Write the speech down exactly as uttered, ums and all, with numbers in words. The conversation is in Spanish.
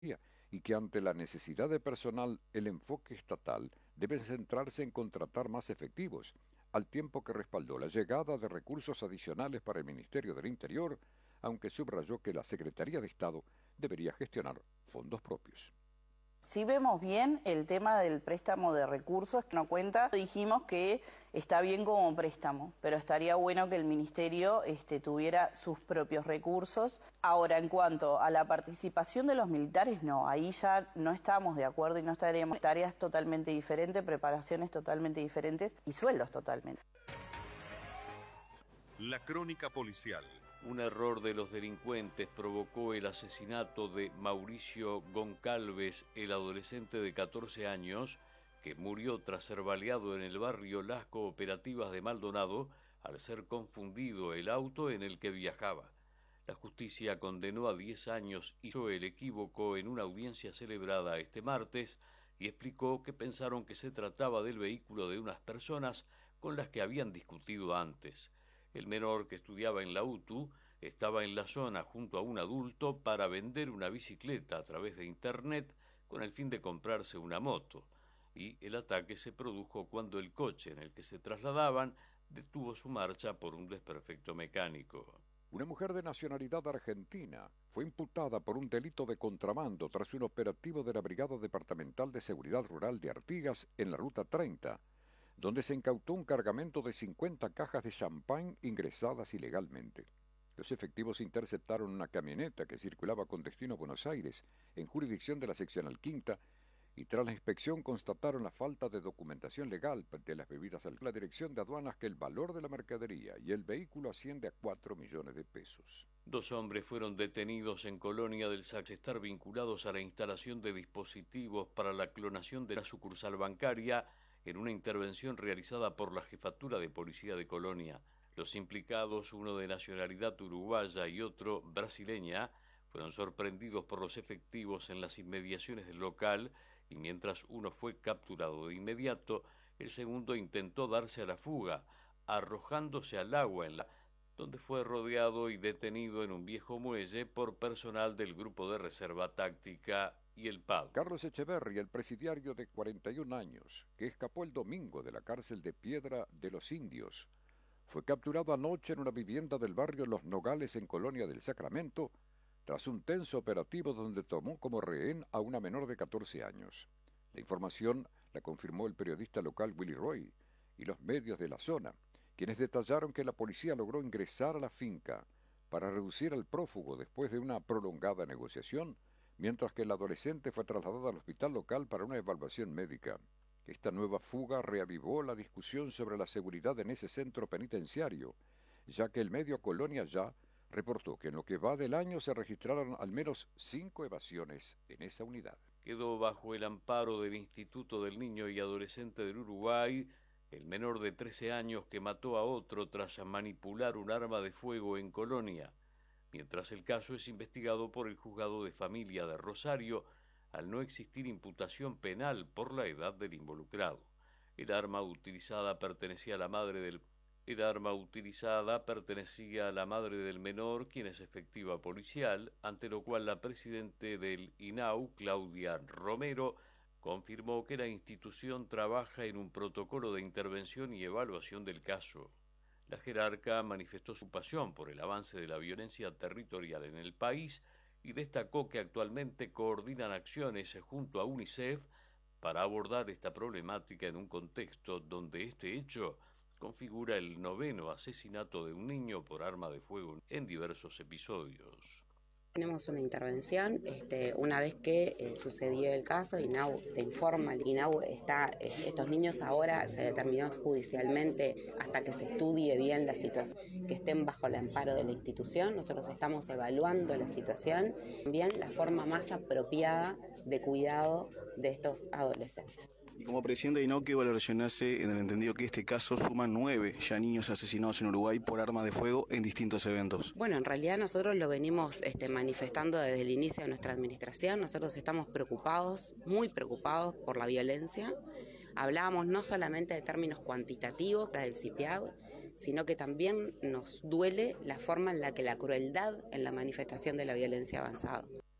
y que ante la necesidad de personal el enfoque estatal debe centrarse en contratar más efectivos, al tiempo que respaldó la llegada de recursos adicionales para el Ministerio del Interior, aunque subrayó que la Secretaría de Estado debería gestionar fondos propios. Si vemos bien el tema del préstamo de recursos que no cuenta, dijimos que está bien como préstamo, pero estaría bueno que el Ministerio este, tuviera sus propios recursos. Ahora, en cuanto a la participación de los militares, no, ahí ya no estamos de acuerdo y no estaríamos. Tareas totalmente diferentes, preparaciones totalmente diferentes y sueldos totalmente. La crónica policial. Un error de los delincuentes provocó el asesinato de Mauricio Goncalves, el adolescente de catorce años, que murió tras ser baleado en el barrio Las Cooperativas de Maldonado al ser confundido el auto en el que viajaba. La justicia condenó a diez años y hizo el equívoco en una audiencia celebrada este martes y explicó que pensaron que se trataba del vehículo de unas personas con las que habían discutido antes. El menor, que estudiaba en la U T U, estaba en la zona junto a un adulto para vender una bicicleta a través de internet con el fin de comprarse una moto, y el ataque se produjo cuando el coche en el que se trasladaban detuvo su marcha por un desperfecto mecánico. Una mujer de nacionalidad argentina fue imputada por un delito de contrabando tras un operativo de la Brigada Departamental de Seguridad Rural de Artigas en la Ruta treinta, donde se incautó un cargamento de cincuenta cajas de champán ingresadas ilegalmente. Los efectivos interceptaron una camioneta que circulaba con destino a Buenos Aires, en jurisdicción de la seccional quinta, y tras la inspección constataron la falta de documentación legal de las bebidas alcohólicas. La dirección de aduanas que el valor de la mercadería y el vehículo asciende a cuatro millones de pesos. Dos hombres fueron detenidos en Colonia del Sax, estar vinculados a la instalación de dispositivos para la clonación de la sucursal bancaria en una intervención realizada por la Jefatura de Policía de Colonia. Los implicados, uno de nacionalidad uruguaya y otro brasileña, fueron sorprendidos por los efectivos en las inmediaciones del local y mientras uno fue capturado de inmediato, el segundo intentó darse a la fuga, arrojándose al agua en la donde fue rodeado y detenido en un viejo muelle por personal del Grupo de Reserva Táctica y el P A D. Carlos Echeverri, el presidiario de cuarenta y un años, que escapó el domingo de la cárcel de Piedra de los Indios, fue capturado anoche en una vivienda del barrio Los Nogales en Colonia del Sacramento, tras un tenso operativo donde tomó como rehén a una menor de catorce años. La información la confirmó el periodista local Willy Roy y los medios de la zona, quienes detallaron que la policía logró ingresar a la finca para reducir al prófugo después de una prolongada negociación, mientras que el adolescente fue trasladado al hospital local para una evaluación médica. Esta nueva fuga reavivó la discusión sobre la seguridad en ese centro penitenciario, ya que el medio Colonia Ya reportó que en lo que va del año se registraron al menos cinco evasiones en esa unidad. Quedó bajo el amparo del Instituto del Niño y Adolescente del Uruguay el menor de trece años que mató a otro tras manipular un arma de fuego en Colonia, mientras el caso es investigado por el Juzgado de Familia de Rosario, al no existir imputación penal por la edad del involucrado. El arma utilizada pertenecía a la madre del El arma utilizada pertenecía a la madre del menor, quien es efectiva policial, ante lo cual la presidente del I N A U, Claudia Romero, confirmó que la institución trabaja en un protocolo de intervención y evaluación del caso. La jerarca manifestó su pasión por el avance de la violencia territorial en el país y destacó que actualmente coordinan acciones junto a UNICEF para abordar esta problemática en un contexto donde este hecho configura el noveno asesinato de un niño por arma de fuego en diversos episodios. Tenemos una intervención, este, una vez que eh, sucedió el caso, I N A U se informa, el I N A U está, eh, estos niños ahora se determinó judicialmente hasta que se estudie bien la situación, que estén bajo el amparo de la institución. Nosotros estamos evaluando la situación, también la forma más apropiada de cuidado de estos adolescentes. Y como presidente de I N A U, ¿qué valoración hace en el entendido que este caso suma nueve ya niños asesinados en Uruguay por arma de fuego en distintos eventos? Bueno, en realidad nosotros lo venimos este, manifestando desde el inicio de nuestra administración. Nosotros estamos preocupados, muy preocupados por la violencia. Hablábamos no solamente de términos cuantitativos, la del C I P I A B, sino que también nos duele la forma en la que la crueldad en la manifestación de la violencia ha avanzado.